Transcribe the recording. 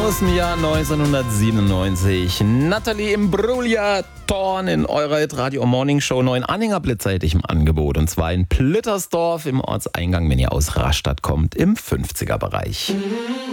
aus dem Jahr 1997. Natalie Imbruglia Thorn in eurer Radio Morning Show. 9 Anhänger blitzseitig im Angebot. Und zwar in Plittersdorf im Ortseingang, wenn ihr aus Rastatt kommt, im 50er-Bereich.